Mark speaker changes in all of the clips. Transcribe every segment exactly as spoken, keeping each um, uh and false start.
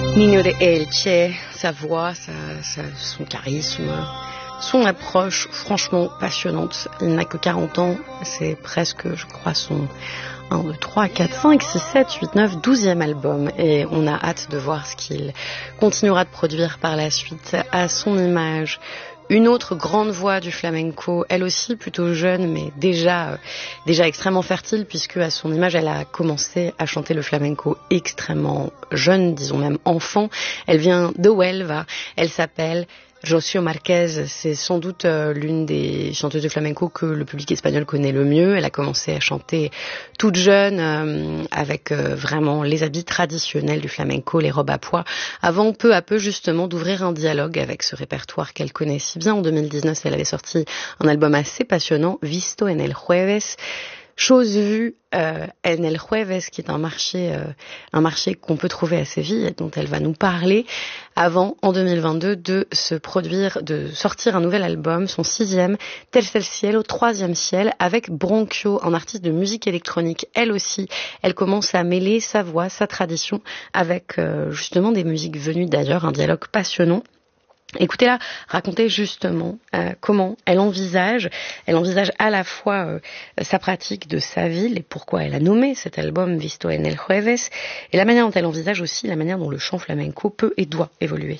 Speaker 1: Niño de Elche, sa voix, sa, sa, son charisme, son approche franchement passionnante. Il n'a que quarante ans, c'est presque, je crois, son un, deux, trois, quatre, cinq, six, sept, huit, neuf, douzième album. Et on a hâte de voir ce qu'il continuera de produire par la suite à son image. Une autre grande voix du flamenco, elle aussi plutôt jeune, mais déjà, euh, déjà extrêmement fertile, puisque à son image, elle a commencé à chanter le flamenco extrêmement jeune, disons même enfant. Elle vient de Huelva, elle s'appelle Rocío Márquez, c'est sans doute euh, l'une des chanteuses de flamenco que le public espagnol connaît le mieux. Elle a commencé à chanter toute jeune, euh, avec euh, vraiment les habits traditionnels du flamenco, les robes à pois, avant peu à peu justement d'ouvrir un dialogue avec ce répertoire qu'elle connaît si bien. En deux mille dix-neuf, elle avait sorti un album assez passionnant, Visto en el Jueves. Chose vue euh, en el Jueves, qui est un marché, euh, un marché qu'on peut trouver à Séville, dont elle va nous parler, avant, en deux mille vingt-deux, de se produire, de sortir un nouvel album, son sixième, Tercer Cielo, troisième ciel, avec Bronchio, un artiste de musique électronique. Elle aussi, elle commence à mêler sa voix, sa tradition, avec euh, justement des musiques venues d'ailleurs, un dialogue passionnant. Écoutez-la raconter justement euh, comment elle envisage, elle envisage à la fois euh, sa pratique de sa ville et pourquoi elle a nommé cet album Visto en el Jueves, et la manière dont elle envisage aussi la manière dont le chant flamenco peut et doit évoluer.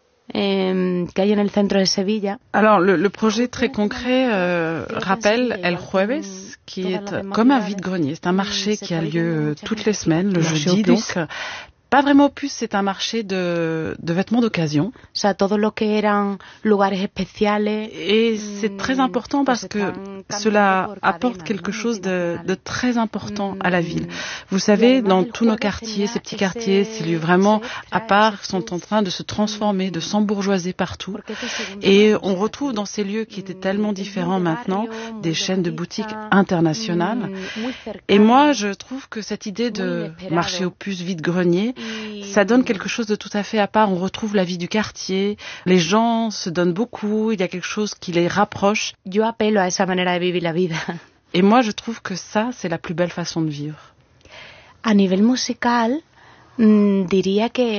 Speaker 2: Eh, que hay en el centro de Sevilla.
Speaker 3: Alors le, le projet très concret euh, rappelle El Jueves, qui est comme un vide-grenier. C'est un marché qui a lieu toutes les semaines, le jeudi donc. Pas vraiment opus, c'est un marché de, de vêtements d'occasion.
Speaker 2: O sea, todo lo que eran lugares especiales.
Speaker 3: Et c'est très important parce que cela apporte quelque chose de, de très important à la ville. Vous savez, dans tous nos quartiers, ces petits quartiers, ces lieux vraiment à part sont en train de se transformer, de s'embourgeoiser partout. Et on retrouve dans ces lieux qui étaient tellement différents maintenant des chaînes de boutiques internationales. Et moi, je trouve que cette idée de marché opus vide-grenier, ça donne quelque chose de tout à fait à part. On retrouve la vie du quartier, les gens se donnent beaucoup, il y a quelque chose qui les rapproche.
Speaker 2: Yo apelo a esa manera de vivir la vida.
Speaker 3: Et moi, je trouve que ça, c'est la plus belle façon de vivre.
Speaker 2: A nivel musical, mmm, diría que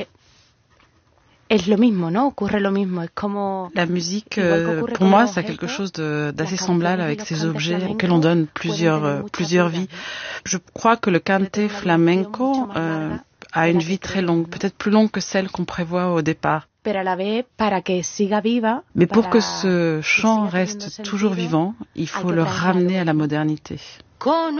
Speaker 2: es lo mismo, ¿no? Ocurre lo mismo. Es como
Speaker 3: la musique, euh, pour moi, c'est quelque chose de, d'assez semblable avec ces objets auxquels on donne plusieurs, euh, plusieurs vies. Je crois que le cante flamenco euh, a une vie très longue, peut-être plus longue que celle qu'on prévoit au départ. Mais pour que ce chant reste toujours vivant, il faut le ramener à la modernité.